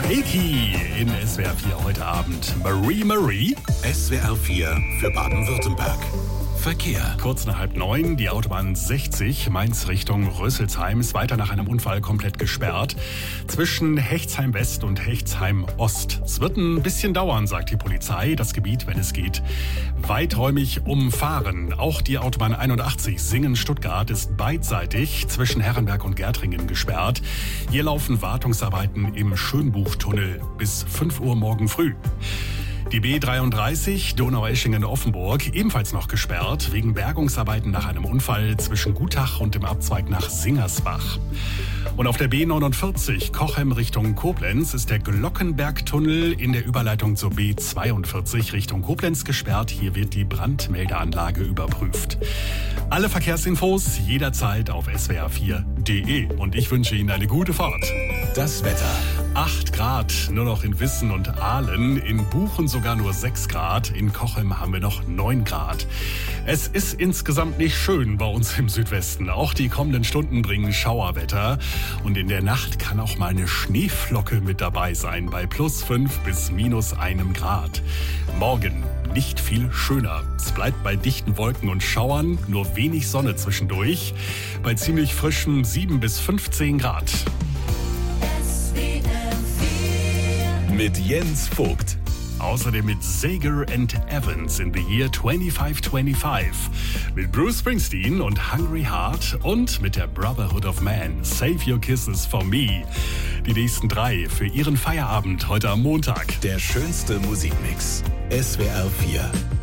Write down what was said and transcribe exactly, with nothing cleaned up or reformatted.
Eki in S W R vier heute Abend. Marie Marie. S W R vier für Baden-Württemberg. Verkehr. Kurz nach halb neun, die Autobahn sechzig, Mainz Richtung Rösselsheim, ist weiter nach einem Unfall komplett gesperrt. Zwischen Hechtsheim West und Hechtsheim Ost. Es wird ein bisschen dauern, sagt die Polizei. Das Gebiet, wenn es geht, weiträumig umfahren. Auch die Autobahn einundachtzig Singen-Stuttgart ist beidseitig zwischen Herrenberg und Gärtringen gesperrt. Hier laufen Wartungsarbeiten im Schönbuchtunnel bis fünf Uhr morgen früh. Die B dreiunddreißig Donaueschingen-Offenburg ebenfalls noch gesperrt, wegen Bergungsarbeiten nach einem Unfall zwischen Gutach und dem Abzweig nach Singersbach. Und auf der B neunundvierzig Cochem Richtung Koblenz ist der Glockenbergtunnel in der Überleitung zur B zweiundvierzig Richtung Koblenz gesperrt. Hier wird die Brandmeldeanlage überprüft. Alle Verkehrsinfos jederzeit auf S W R vier punkt de und ich wünsche Ihnen eine gute Fahrt. Das Wetter. acht Grad nur noch in Wissen und Aalen, in Buchen sogar nur sechs Grad, in Cochem haben wir noch neun Grad. Es ist insgesamt nicht schön bei uns im Südwesten. Auch die kommenden Stunden bringen Schauerwetter und in der Nacht kann auch mal eine Schneeflocke mit dabei sein, bei plus fünf bis minus einem Grad. Morgen nicht viel schöner. Es bleibt bei dichten Wolken und Schauern, nur wenig Sonne zwischendurch, bei ziemlich frischem sieben bis fünfzehn Grad. Mit Jens Vogt. Außerdem mit Sager and Evans in the Year twenty-five twenty-five, mit Bruce Springsteen und Hungry Heart und mit der Brotherhood of Man, Save Your Kisses for Me. Die nächsten drei für Ihren Feierabend heute am Montag. Der schönste Musikmix. S W R vier.